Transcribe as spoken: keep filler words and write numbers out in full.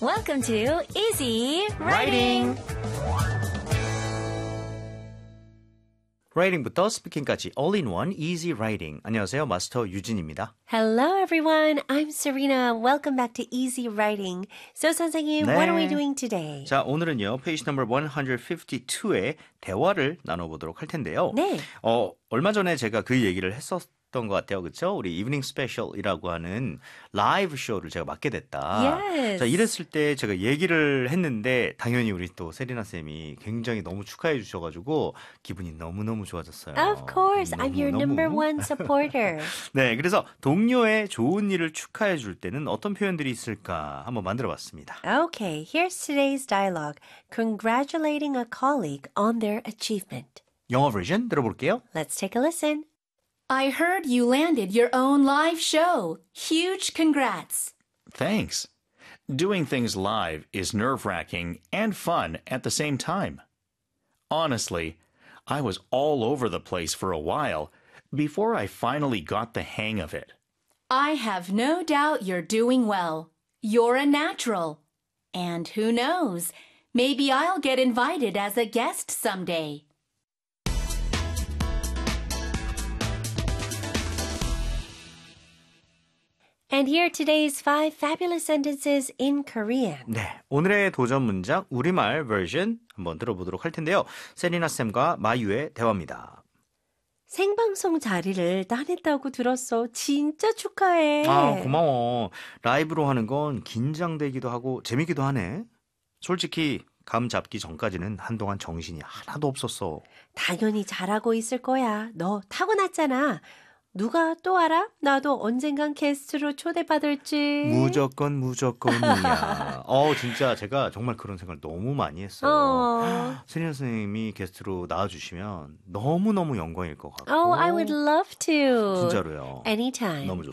Welcome to Easy Writing. 라이팅부터 스피킹까지 all-in-one easy writing. 안녕하세요. 마스터 유진입니다. Hello, everyone. I'm Serena. Welcome back to Easy Writing. So, 선생님, 네. what are we doing today? 자, 오늘은요. 페이지 넘버 one fifty-two의 대화를 나눠보도록 할 텐데요. 네. 어, 얼마 전에 제가 그 얘기를 했었 것 같아요. 그렇죠? 우리 이브닝 스페셜이라고 하는 라이브 쇼를 제가 맡게 됐다. Yes. 자, 이랬을 때 제가 얘기를 했는데 당연히 우리 또 세리나 쌤이 굉장히 너무 축하해 주셔가지고 기분이 너무너무 좋아졌어요. Of course. I'm your 너무너무. number one supporter. 네, 그래서 동료의 좋은 일을 축하해 줄 때는 어떤 표현들이 있을까 한번 만들어 봤습니다. Okay, here's today's dialogue. Congratulating a colleague on their achievement. 영어 버전 들어볼게요. Let's take a listen. I heard you landed your own live show. Huge congrats. Thanks. Doing things live is nerve-wracking and fun at the same time. Honestly, I was all over the place for a while before I finally got the hang of it. I have no doubt you're doing well. You're a natural. And who knows, maybe I'll get invited as a guest someday. And here are today's five fabulous sentences in Korean. 네, 오늘의 도전 문장 우리말 버전 한번 들어보도록 할 텐데요. 세리나 쌤과 마유의 대화입니다. 생방송 자리를 따냈다고 들었어. 진짜 축하해. 아, 고마워. 라이브로 하는 건 긴장되기도 하고 재미기도 하네. 솔직히 감 잡기 전까지는 한동안 정신이 하나도 없었어. 당연히 잘하고 있을 거야. 너 타고났잖아. 누가 또 알아? 나도 언젠간 게스트로 초대받을지. 무조건 무조건이야. 어, 진짜 제가 정말 그런 생각을 너무 많이 했어요. 어. 세리나 선생님이 게스트로 나와주시면 너무너무 영광일 것 같고. Oh, I would love to. 진짜로요. Anytime. 너무